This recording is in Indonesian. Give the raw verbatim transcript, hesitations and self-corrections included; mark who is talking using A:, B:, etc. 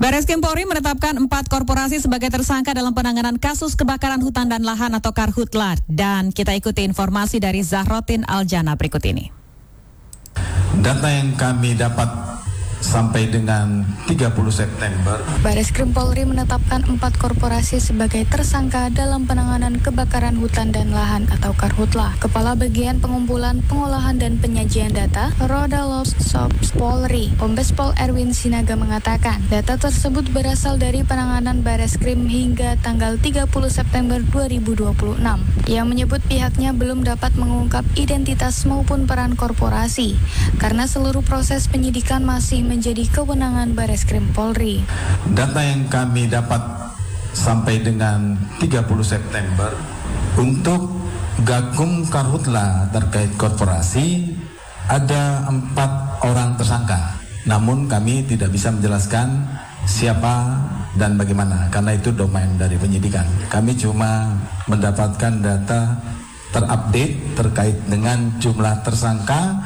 A: Bareskrim Polri menetapkan empat korporasi sebagai tersangka dalam penanganan kasus kebakaran hutan dan lahan atau Karhutla. Dan kita ikuti informasi dari Zahrotin Aljana berikut ini.
B: Data yang kami dapat sampai dengan tiga puluh September,
C: Bareskrim Polri menetapkan empat korporasi sebagai tersangka dalam penanganan kebakaran hutan dan lahan atau Karhutla. Kepala Bagian Pengumpulan, Pengolahan dan Penyajian Data, Rodalos Sops Polri, Kombes Pol Erwin Sinaga mengatakan, data tersebut berasal dari penanganan Bareskrim hingga tanggal tiga puluh September dua ribu dua puluh enam. Yang menyebut pihaknya belum dapat mengungkap identitas maupun peran korporasi karena seluruh proses penyidikan masih menjadi kewenangan Bareskrim Polri.
B: Data yang kami dapat sampai dengan tiga puluh September untuk Gakum Karhutla terkait korporasi ada empat orang tersangka. Namun kami tidak bisa menjelaskan siapa dan bagaimana karena itu domain dari penyidikan. Kami cuma mendapatkan data terupdate terkait dengan jumlah tersangka